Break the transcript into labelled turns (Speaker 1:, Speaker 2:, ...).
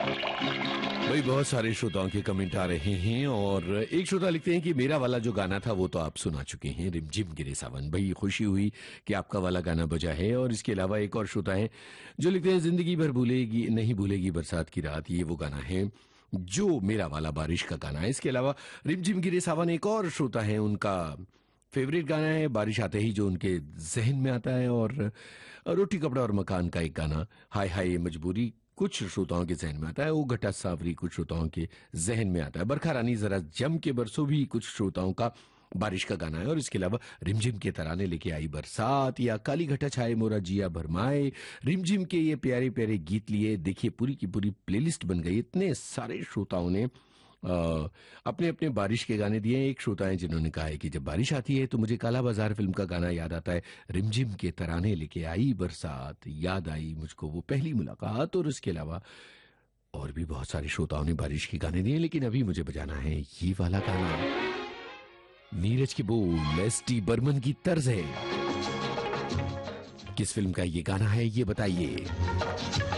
Speaker 1: भाई बहुत सारे श्रोताओं के कमेंट आ रहे हैं और एक श्रोता लिखते हैं कि मेरा वाला जो गाना था वो तो आप सुना चुके हैं, रिमझिम गिरे सावन। भाई खुशी हुई कि आपका वाला गाना बजा है। और इसके अलावा एक और श्रोता है जो लिखते हैं जिंदगी भर भूलेगी नहीं भूलेगी बरसात की रात, ये वो गाना है जो मेरा वाला बारिश का गाना है। इसके अलावा रिमझिम गिरे सावन एक और श्रोता है, उनका फेवरेट गाना है बारिश आते ही जो उनके जहन में आता है। और रोटी कपड़ा और मकान का एक गाना हाय हाय ये मजबूरी कुछ श्रोताओं के जहन में आता है। वो घटा सावरी कुछ श्रोताओं के जहन में आता है। बरखा रानी जरा जम के बरसों भी कुछ श्रोताओं का बारिश का गाना है। और इसके अलावा रिमझिम के तराने लेके आई बरसात या काली घटा छाए मोरा जिया भरमाए, रिमझिम के ये प्यारे प्यारे गीत लिए देखिए पूरी की पूरी प्लेलिस्ट बन गई। इतने सारे श्रोताओं ने अपने अपने बारिश के गाने दिए। एक श्रोता है जिन्होंने कहा है कि जब बारिश आती है तो मुझे काला बाजार फिल्म का गाना याद आता है, रिमझिम के तराने लेके आई बरसात, याद आई मुझको वो पहली मुलाकात। और इसके अलावा और भी बहुत सारे श्रोताओं ने बारिश के गाने दिए, लेकिन अभी मुझे बजाना है ये वाला गाना। नीरज के बोल एस.डी. बर्मन की तर्ज है। किस फिल्म का ये गाना है ये बताइए।